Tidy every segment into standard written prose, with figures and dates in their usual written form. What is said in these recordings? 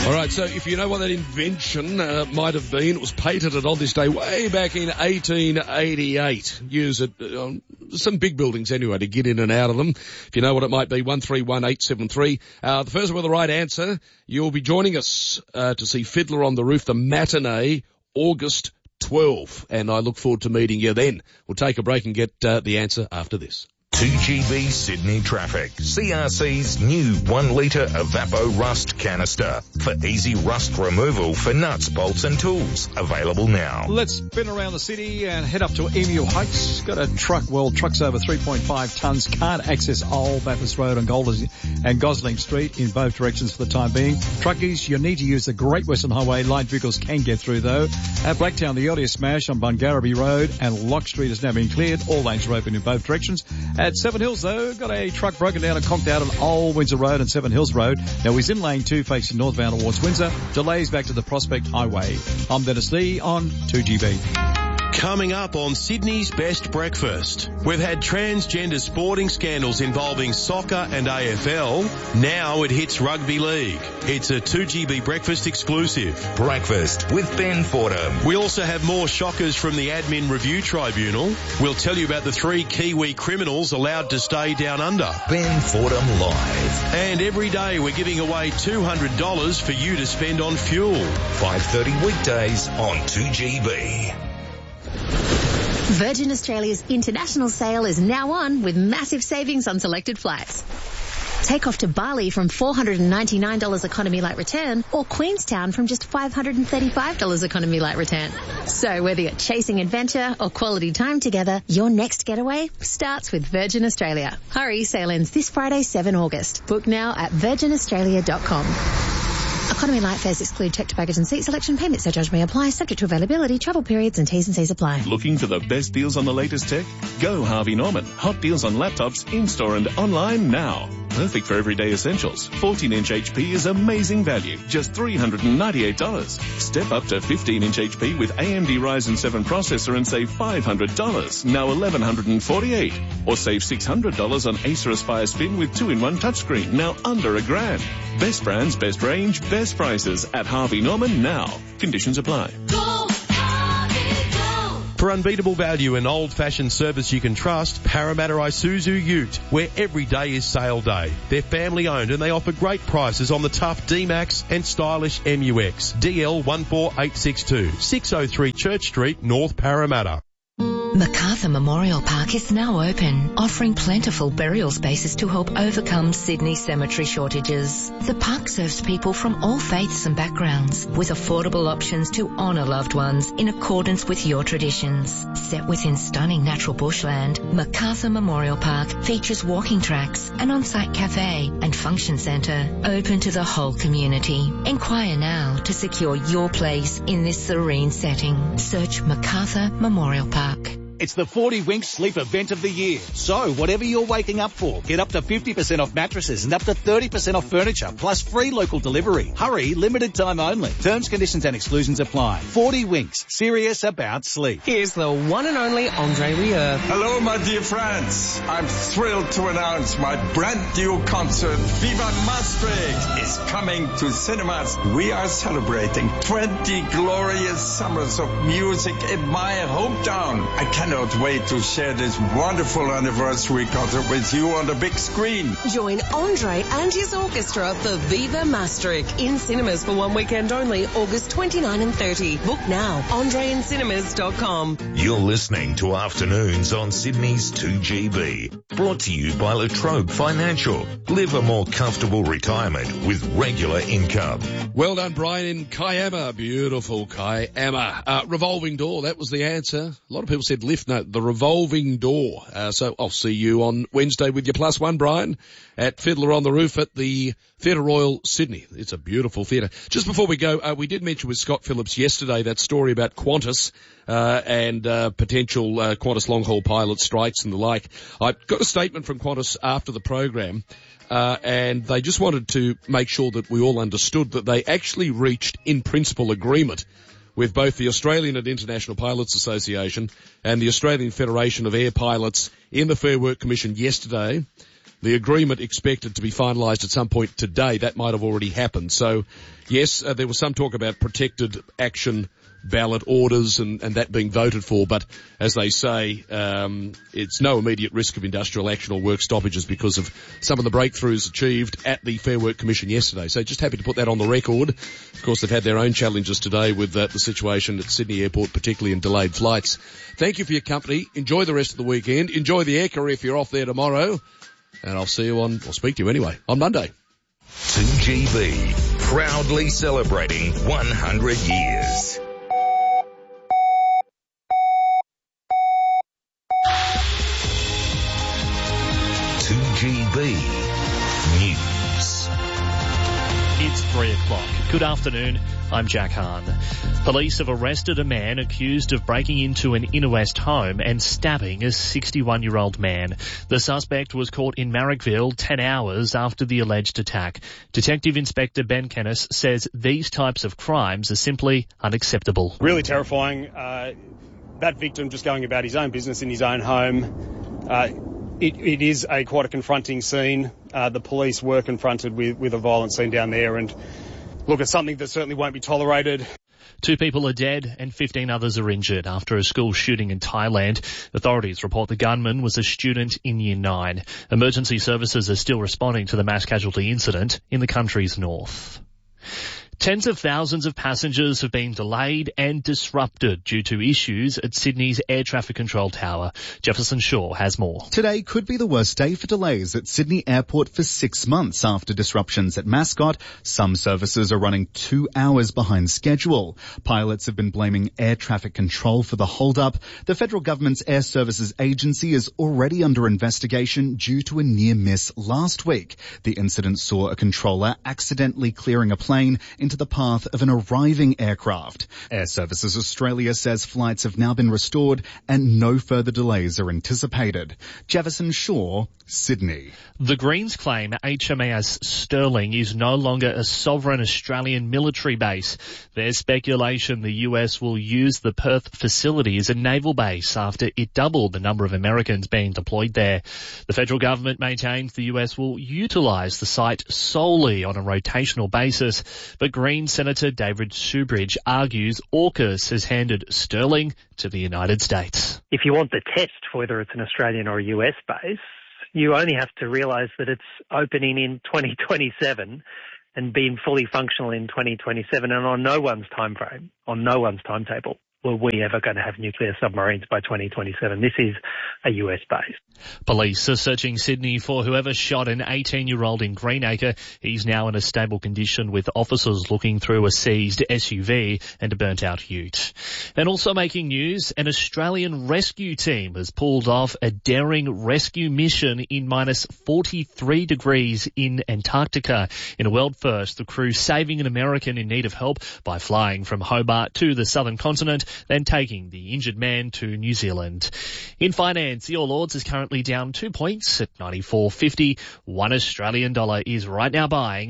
All right, so if you know what that invention might have been, it was patented on this day way back in 1888. Use it on some big buildings anyway to get in and out of them. If you know what it might be, 131873. The first one with the right answer, you'll be joining us to see Fiddler on the Roof, the matinee, August 12. And I look forward to meeting you then. We'll take a break and get the answer after this. 2GB Sydney Traffic. CRC's new 1 litre Evapo Rust canister for easy rust removal for nuts, bolts and tools. Available now. Let's spin around the city and head up to Emu Heights. Got a truck, truck's over 3.5 tonnes, can't access Old Bathurst Road and Gosling Street in both directions for the time being. Truckies, you need to use the Great Western Highway. Light vehicles can get through though. At Blacktown, the earlier smash on Bungarraby Road and Lock Street has now been cleared. All lanes are open in both directions. At Seven Hills, though, got a truck broken down and conked out on Old Windsor Road and Seven Hills Road. Now he's in lane 2 facing northbound towards Windsor. Delays back to the Prospect Highway. I'm Dennis Lee on 2GB. Coming up on Sydney's Best Breakfast. We've had transgender sporting scandals involving soccer and AFL. Now it hits rugby league. It's a 2GB Breakfast exclusive. Breakfast with Ben Fordham. We also have more shockers from the Admin Review Tribunal. We'll tell you about the 3 Kiwi criminals allowed to stay down under. Ben Fordham Live. And every day we're giving away $200 for you to spend on fuel. 5:30 weekdays on 2GB. Virgin Australia's international sale is now on with massive savings on selected flights. Take off to Bali from $499 economy light return or Queenstown from just $535 economy light return. So whether you're chasing adventure or quality time together, your next getaway starts with Virgin Australia. Hurry, sale ends this Friday, 7 August. Book now at virginaustralia.com. Economy light fares exclude checked baggage and seat selection. Payment surcharge may apply, subject to availability, travel periods and T's and C's apply. Looking for the best deals on the latest tech? Go Harvey Norman. Hot deals on laptops in-store and online now. Perfect for everyday essentials. 14-inch HP is amazing value, just $398. Step up to 15-inch HP with AMD Ryzen 7 processor and save $500, now $1,148. Or save $600 on Acer Aspire Spin with 2-in-1 touchscreen, now under $1,000. Best brands, best range, best prices at Harvey Norman now. Conditions apply. For unbeatable value and old-fashioned service you can trust, Parramatta Isuzu Ute, where every day is sale day. They're family-owned and they offer great prices on the tough D-Max and stylish MUX. DL 14862, 603 Church Street, North Parramatta. MacArthur Memorial Park is now open, offering plentiful burial spaces to help overcome Sydney's cemetery shortages. The park serves people from all faiths and backgrounds, with affordable options to honour loved ones in accordance with your traditions. Set within stunning natural bushland, MacArthur Memorial Park features walking tracks, an on-site cafe and function centre, open to the whole community. Inquire now to secure your place in this serene setting. Search MacArthur Memorial Park. It's the 40 Winks sleep event of the year. So whatever you're waking up for, get up to 50% off mattresses and up to 30% off furniture, plus free local delivery. Hurry, limited time only. Terms, conditions and exclusions apply. 40 Winks, serious about sleep. Here's the one and only Andre Rieu. Hello, my dear friends. I'm thrilled to announce my brand new concert, Viva Maastricht, is coming to cinemas. We are celebrating 20 glorious summers of music in my hometown. I cannot wait to share this wonderful anniversary concert with you on the big screen. Join Andre and his orchestra for Viva Maastricht in cinemas for one weekend only, August 29 and 30. Book now, andreincinemas.com. You're listening to Afternoons on Sydney's 2GB. Brought to you by La Trobe Financial. Live a more comfortable retirement with regular income. Well done, Brian, in Kiama. Beautiful Kiama. Revolving door, that was the answer. A lot of people said lift. No, the revolving door. So I'll see you on Wednesday with your +1, Brian, at Fiddler on the Roof at the Theatre Royal, Sydney. It's a beautiful theatre. Just before we go, we did mention with Scott Phillips yesterday that story about Qantas and potential Qantas long-haul pilot strikes and the like. I got a statement from Qantas after the program, and they just wanted to make sure that we all understood that they actually reached in principle agreement with both the Australian and International Pilots Association and the Australian Federation of Air Pilots in the Fair Work Commission yesterday the agreement expected to be finalised at some point today. That might have already happened. So, yes, there was some talk about protected action ballot orders and that being voted for, but as they say, it's no immediate risk of industrial action or work stoppages because of some of the breakthroughs achieved at the Fair Work Commission yesterday. So just happy to put that on the record. Of course, they've had their own challenges today with the situation at Sydney Airport, particularly in delayed flights. Thank you for your company. Enjoy the rest of the weekend. Enjoy the Ekka if you're off there tomorrow. And I'll speak to you anyway, on Monday. 2GB, proudly celebrating 100 years. GB News. It's 3 o'clock. Good afternoon. I'm Jack Hahn. Police have arrested a man accused of breaking into an Inner West home and stabbing a 61-year-old man. The suspect was caught in Marrickville 10 hours after the alleged attack. Detective Inspector Ben Kennis says these types of crimes are simply unacceptable. Really terrifying. That victim just going about his own business in his own home. It is quite a confronting scene. The police were confronted with a violent scene down there, and look, it's something that certainly won't be tolerated. 2 people are dead and 15 others are injured after a school shooting in Thailand. Authorities report the gunman was a student in Year 9. Emergency services are still responding to the mass casualty incident in the country's north. Tens of thousands of passengers have been delayed and disrupted due to issues at Sydney's air traffic control tower. Jefferson Shaw has more. Today could be the worst day for delays at Sydney Airport for 6 months after disruptions at Mascot. Some services are running 2 hours behind schedule. Pilots have been blaming air traffic control for the hold-up. The federal government's Air Services Agency is already under investigation due to a near miss last week. The incident saw a controller accidentally clearing a plane into the path of an arriving aircraft. Air Services Australia says flights have now been restored and no further delays are anticipated. Jefferson Shaw, Sydney. The Greens claim HMAS Sterling is no longer a sovereign Australian military base. There's speculation the US will use the Perth facility as a naval base after it doubled the number of Americans being deployed there. The federal government maintains the US will utilise the site solely on a rotational basis, but Green Senator David Shoebridge argues AUKUS has handed Sterling to the United States. If you want the test for whether it's an Australian or a US base, you only have to realise that it's opening in 2027 and being fully functional in 2027, and on no one's time frame, on no one's timetable, were we ever going to have nuclear submarines by 2027. This is a US base. Police are searching Sydney for whoever shot an 18-year-old in Greenacre. He's now in a stable condition with officers looking through a seized SUV and a burnt-out ute. And also making news, an Australian rescue team has pulled off a daring rescue mission in minus 43 degrees in Antarctica. In a world first, the crew saving an American in need of help by flying from Hobart to the southern continent, then taking the injured man to New Zealand. In finance, the All Ords is currently down 2 points at 94.50. 1 Australian dollar is right now buying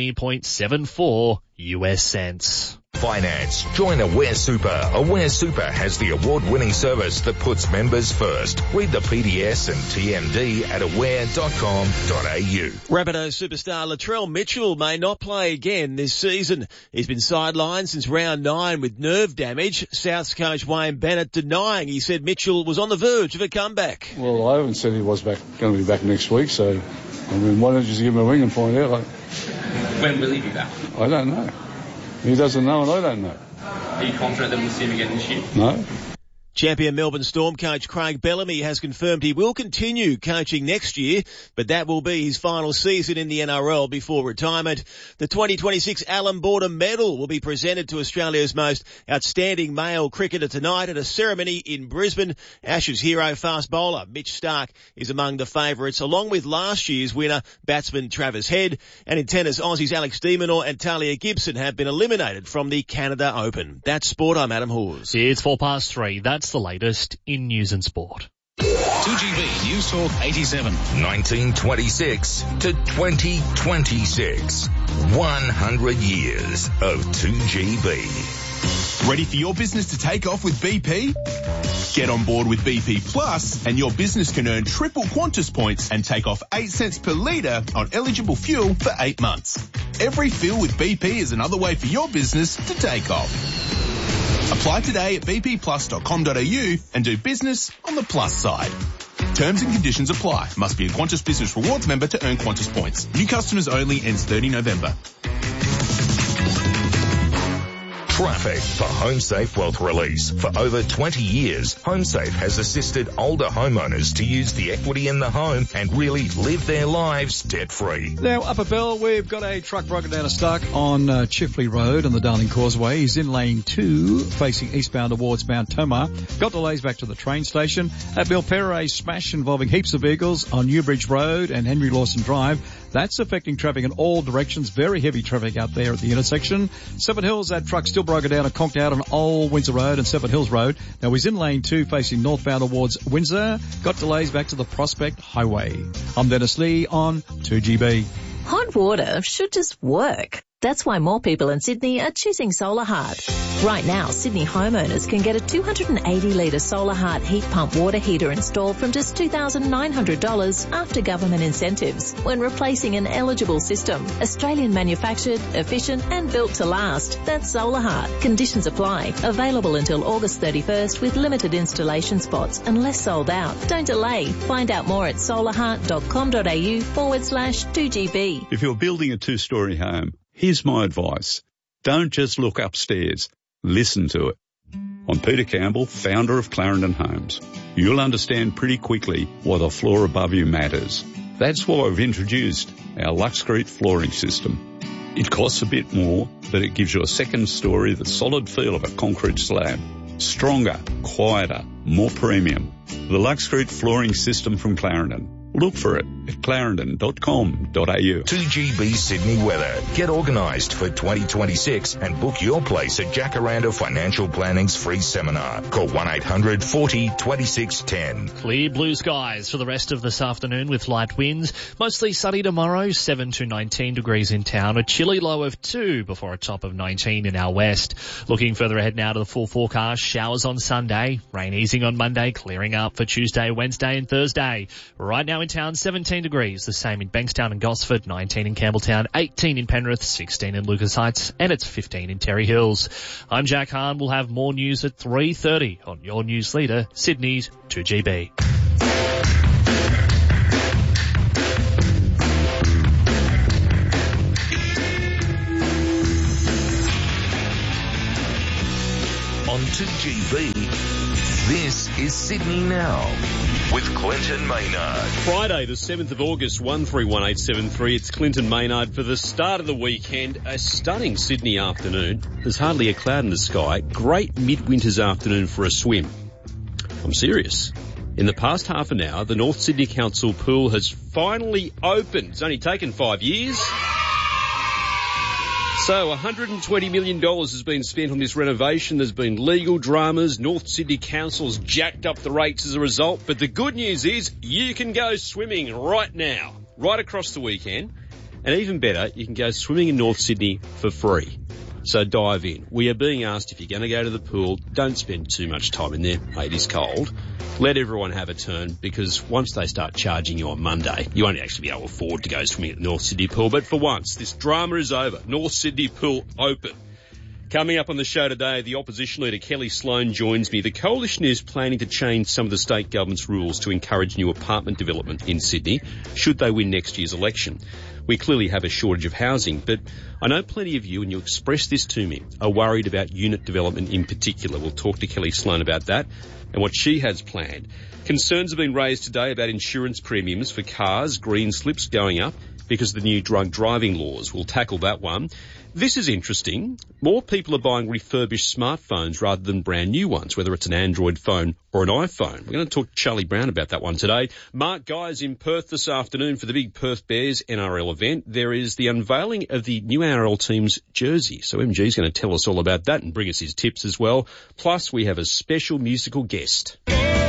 70.74 US cents. Finance. Join Aware Super. Aware Super has the award-winning service that puts members first. Read the PDS and TMD at aware.com.au. Rapido superstar Latrell Mitchell may not play again this season. He's been sidelined since round 9 with nerve damage. South's coach Wayne Bennett denying he said Mitchell was on the verge of a comeback. Well, I haven't said he was going to be back next week, so why don't you just give him a ring and find out? When will he be back? I don't know. He doesn't know and I don't know. Are you confident that we'll see him again this year? No. Champion Melbourne Storm coach Craig Bellamy has confirmed he will continue coaching next year, but that will be his final season in the NRL before retirement. The 2026 Alan Border Medal will be presented to Australia's most outstanding male cricketer tonight at a ceremony in Brisbane. Ashes hero fast bowler Mitch Starc is among the favourites, along with last year's winner batsman Travis Head. And in tennis, Aussies Alex de Minaur and Talia Gibson have been eliminated from the Canada Open. That's sport. I'm Adam Hawes. It's 3:04. That's the latest in news and sport. 2GB News Talk 87. 1926 to 2026. 100 years of 2GB. Ready for your business to take off with BP? Get on board with BP Plus and your business can earn triple Qantas points and take off 8 cents per litre on eligible fuel for 8 months. Every fill with BP is another way for your business to take off. Apply today at bpplus.com.au and do business on the plus side. Terms and conditions apply. Must be a Qantas Business Rewards member to earn Qantas points. New customers only, ends 30 November. Traffic for HomeSafe Wealth Release. For over 20 years, HomeSafe has assisted older homeowners to use the equity in the home and really live their lives debt-free. Now, Upper Bell, we've got a truck broken down a stuck on Chifley Road on the Darling Causeway. He's in lane 2, facing eastbound towards Mount Tomah. Got delays back to the train station. At Belperra, a smash involving heaps of vehicles on Newbridge Road and Henry Lawson Drive. That's affecting traffic in all directions. Very heavy traffic out there at the intersection. Seven Hills, that truck still broken down and conked out on Old Windsor Road and Seven Hills Road. Now he's in lane 2 facing northbound towards Windsor. Got delays back to the Prospect Highway. I'm Dennis Lee on 2GB. Hot water should just work. That's why more people in Sydney are choosing Solar Heart. Right now, Sydney homeowners can get a 280-litre Solar Heart heat pump water heater installed from just $2,900 after government incentives when replacing an eligible system. Australian manufactured, efficient and built to last. That's Solar Heart. Conditions apply. Available until August 31st with limited installation spots unless sold out. Don't delay. Find out more at solarheart.com.au/2GB. If you're building a 2-storey home, here's my advice. Don't just look upstairs. Listen to it. I'm Peter Campbell, founder of Clarendon Homes. You'll understand pretty quickly why the floor above you matters. That's why we've introduced our Luxcrete flooring system. It costs a bit more, but it gives you a second story, the solid feel of a concrete slab. Stronger, quieter, more premium. The Luxcrete flooring system from Clarendon. Look for it at clarendon.com.au. 2GB Sydney weather. Get organised for 2026 and book your place at Jacaranda Financial Planning's free seminar. Call 1-800-40-2610. Clear blue skies for the rest of this afternoon with light winds. Mostly sunny tomorrow, 7 to 19 degrees in town. A chilly low of 2 before a top of 19 in our west. Looking further ahead now to the full forecast. Showers on Sunday. Rain easing on Monday. Clearing up for Tuesday, Wednesday and Thursday. Right now in town, 17 degrees. The same in Bankstown and Gosford, 19 in Campbelltown, 18 in Penrith, 16 in Lucas Heights, and it's 15 in Terry Hills. I'm Jack Hahn. We'll have more news at 3:30 on your news leader, Sydney's 2GB. On 2GB, this is Sydney Now with Clinton Maynard. Friday, the 7th of August, 131873. It's Clinton Maynard for the start of the weekend. A stunning Sydney afternoon. There's hardly a cloud in the sky. Great midwinter's afternoon for a swim. I'm serious. In the past half an hour, the North Sydney Council pool has finally opened. It's only taken 5 years. So $120 million has been spent on this renovation. There's been legal dramas. North Sydney Council's jacked up the rates as a result. But the good news is you can go swimming right now, right across the weekend. And even better, you can go swimming in North Sydney for free. So dive in. We are being asked if you're going to go to the pool, don't spend too much time in there. It is cold. Let everyone have a turn, because once they start charging you on Monday, you won't actually be able to afford to go swimming at the North Sydney pool. But for once, this drama is over. North Sydney pool open. Coming up on the show today, the opposition leader Kelly Sloan joins me. The coalition is planning to change some of the state government's rules to encourage new apartment development in Sydney, should they win next year's election. We clearly have a shortage of housing, but I know plenty of you, and you expressed this to me, are worried about unit development in particular. We'll talk to Kelly Sloan about that and what she has planned. Concerns have been raised today about insurance premiums for cars, green slips going up because of the new drunk driving laws. We'll tackle that one. This is interesting. More people are buying refurbished smartphones rather than brand new ones, whether it's an Android phone or an iPhone. We're going to talk to Charlie Brown about that one today. Mark Guy's in Perth this afternoon for the big Perth Bears NRL event. There is the unveiling of the new NRL team's jersey. So MG's going to tell us all about that and bring us his tips as well. Plus, we have a special musical guest.